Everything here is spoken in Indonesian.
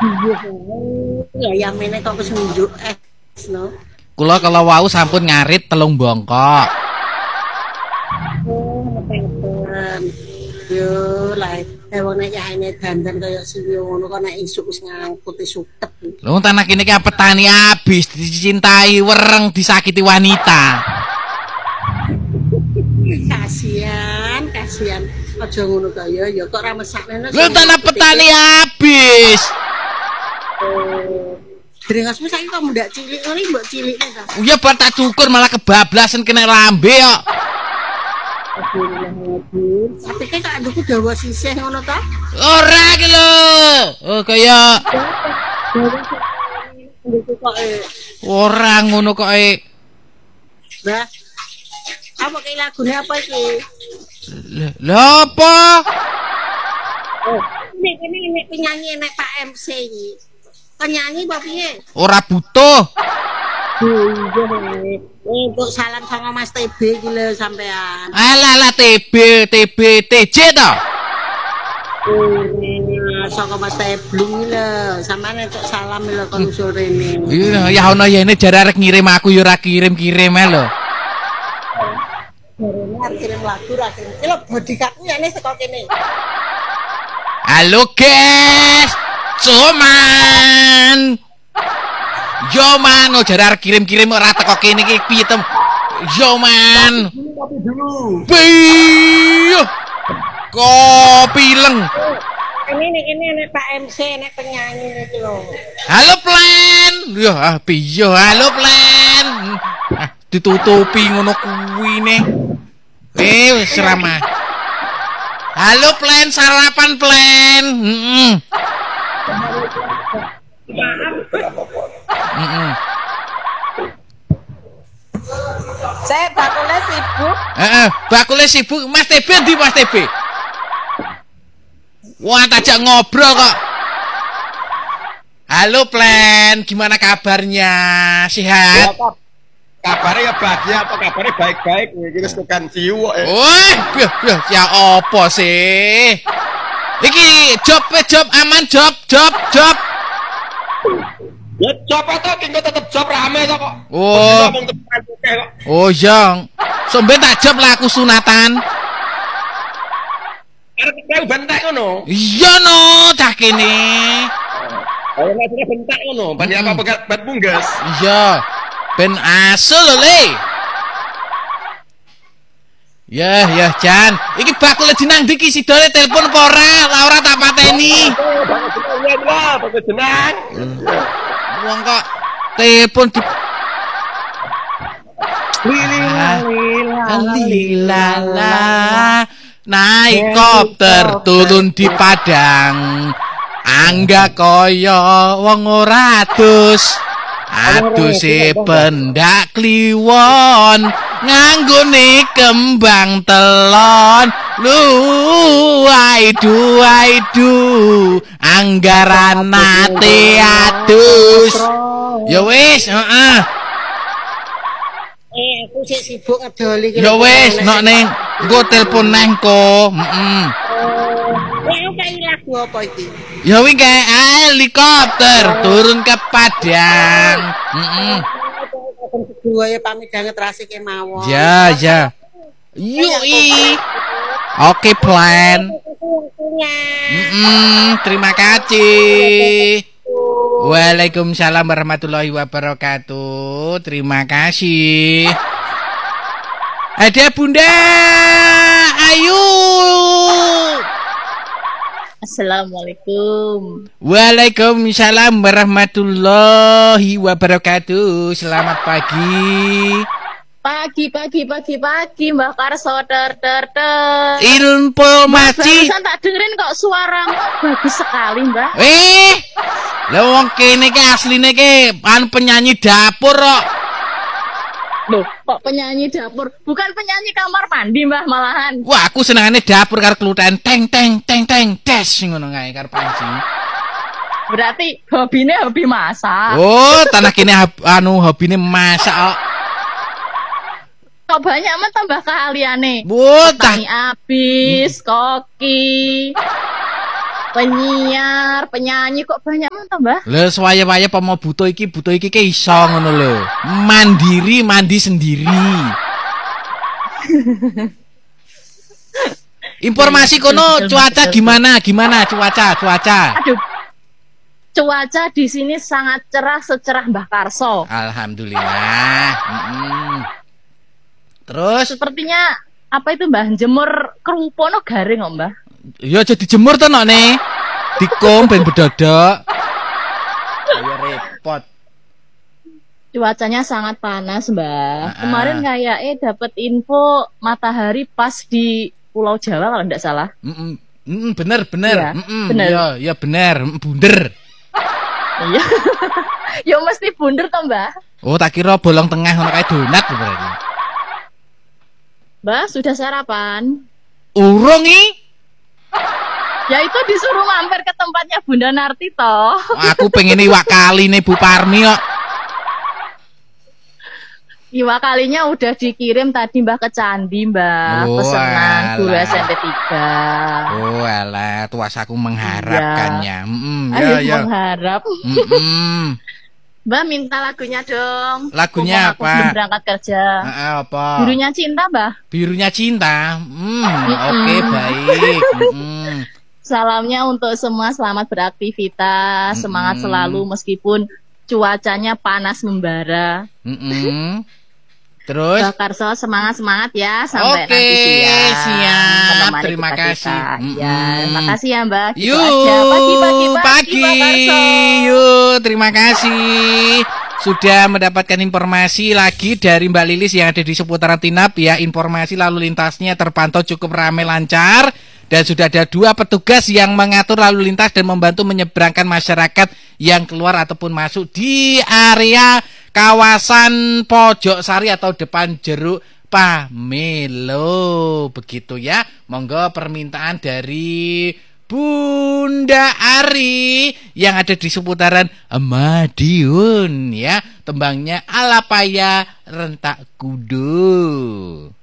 Ya yang meneh kok wis nunjuk no. Kula kalau wau sampun ngarit 3 bongkok. Oh, ngeten. Yo, lah wong nek yaene dandan kaya siyo ngono kok nek isuk wis ngangkut suket. Lho tanah kene ki petani abis dicintai wereng disakiti wanita. Kasihan. Aja ngono kaya ya kok ra mesakne. Lho tanah petani abis. Drengasmu saiki kok ndak cilik ngene mbok cilikne ta. Ya bar tak cukur malah kebablasan kena lambe kok. Tapi kok anduku dawa sisih ngono ta? Ora ki lho. Oh kaya ora ngono kok Nah. Apa ki lagune apa iki? Lha apa? Oh, ini penyanyi nek Pak MC iki. Penyanyi apa piye? Ora butuh. Untuk salam sama Mas TB iki lho sampean. Alah TB TJ to. Saka Mas Teblung lho, sampean entuk salam lho kon sorene. Iya, ya ono yene jar arek ngirim aku ya ora kirim-kirim ae lho. Jarene kirim lagu ra kirim. Iki lho bodikaku yane saka kene. Halo guys. Cuman yo man jar arek kirim-kirim ora teko kene iki piye to? Yo man. Kopi dulu. Piye? Kopi leng. Ini nek Pak MC nek penyanyi iki lho. Halo Plan. Ya piye halo Plan. Ditutupi ngono kuwi ne. Wis ramah. Halo Plan, sarapan Plan. Saya bakule sibuk. Bakule sibuk. Mas TB ndi Mas TB? Wah, tajak ngobrol kok. Halo Plan, gimana kabarnya? Sehat? Kabarnya ya bahagia apa kabarnya baik-baik iki wis tekan view kok. Wah, ya opo sih? Iki job aman job. Ya job itu kengko tetep job rame to kok. Oh. Ngomong tekan kok. Oh, yang. Somben tak job lah aku sunatan. Arep kowe bentek ngono. Iya no, dah kene. Ayo nek bentek ngono, bani apa bat munggas. Iya. Ben asul lho le. Ya Jan, iki bakul jenang ndi ki sidole telepon apa ora? Ora tak pateni. Bagus jenang. Wong kok telepon di lilala naik kopter turun di Padang. Angga kaya wong ora adus. Aduse pendak kliwon nganggone kembang telon aidu anggaran nate adus ya wis aku sik sibuk ngedoli iki ya wis nek ning engko telepon nang ko kayak lagu apa iki? Ya wing kayak helikopter turun ke Padang. Kedua ya pamit banget rasik mawon. Ya. Yui. Oke Plan. Terima kasih. Waalaikumsalam warahmatullahi wabarakatuh. Terima kasih. Ada Bunda Ayu. Assalamualaikum. Waalaikumsalam warahmatullahi wabarakatuh. Selamat pagi. Pagi, Mbak Karso, ter. Informasi. Barusan tak dengerin kok suara bagus sekali, Mbak. Lah wong kene ki asline ki penyanyi dapur kok. Loh, kok penyanyi dapur? Bukan penyanyi kamar mandi, Mbah, malahan. Wah, aku senengane dapur karo keluten teng des ngono kae karo panci. Berarti hobine hobi masak. Oh, tanah kene hobine masak kok. Kok banyak men tambah keahliane. Tani abis, koki. penyiar, penyanyi kok banyak tuh, Mbah? Lho swaya-waya apa mau butuh iki ke iso ngono lho. Mandiri, mandi sendiri. Informasi kono cuaca gimana? Gimana cuaca? Aduh. Cuaca di sini sangat cerah secerah Mbah Karso. Alhamdulillah. Terus Sepertinya apa itu Mbah? Jemur kerupuk no garing kok, Mbah. ya jadi jemur to nok ne. Dikum ben bedodok. Ya repot. Cuacanya sangat panas, Mbah. Kemarin kayak dapat info matahari pas di Pulau Jawa kalau tidak salah. Bener. Ya, bener. Ya bener, bunder. Iya. Ya mesti bunder toh, Mbah. Oh, tak kira bolong tengah ngono kayak donat berarti. Mbah, sudah sarapan? Urung iki. Ya itu disuruh mampir ke tempatnya Bunda Narti toh. Aku pengen iwak kali nih Bu Parmi kok. Iwak kalinya udah dikirim tadi Mbah ke Candi, Mbah. Oh, pesenan guru alah. SMP 3. Oh alah, tuas aku mengharapkannya. Ayo Ya. mengharap. Mbah minta lagunya dong. Lagunya Mumpung aku apa? belum berangkat kerja. Apa? Birunya cinta, Mbah. Birunya cinta. Oke, baik. Salamnya untuk semua selamat beraktivitas, semangat selalu meskipun cuacanya panas membara. Terus? Mbah Karso semangat ya sampai Oke, nanti siang. siap. Menemani Terima kita-kita. kasih. Ya, terima kasih ya Mbah. Gitu Yuk, aja. Pagi Mbah Karso. Yuk, terima kasih. Sudah mendapatkan informasi lagi dari Mbak Lilis yang ada di seputaran Tinap ya. Informasi lalu lintasnya terpantau cukup ramai lancar. Dan sudah ada 2 petugas yang mengatur lalu lintas dan membantu menyeberangkan masyarakat yang keluar ataupun masuk di area kawasan Pojok Sari atau depan Jeruk Pamelo. Begitu ya. Monggo permintaan dari Bunda Ari yang ada di seputaran Madiun ya. Tembangnya Alapaya Rentak Kudu.